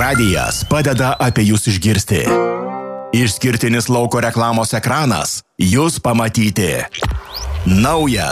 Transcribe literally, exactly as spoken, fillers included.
radijas padeda apie jūs išgirsti. Išskirtinis lauko reklamos ekranas jūs pamatyti. Naujas